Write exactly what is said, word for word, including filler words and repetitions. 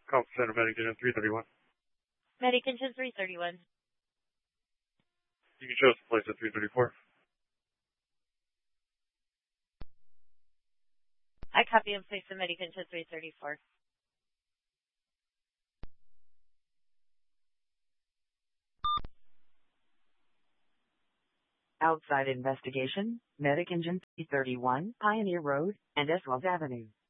Call Center Medic Engine three thirty-one. Medic Engine three thirty-one. You can show us the place at three thirty-four. I copy and place the Medic Engine three thirty-four. Outside investigation, Medic Engine three thirty-one, Pioneer Road, and Eswells Avenue.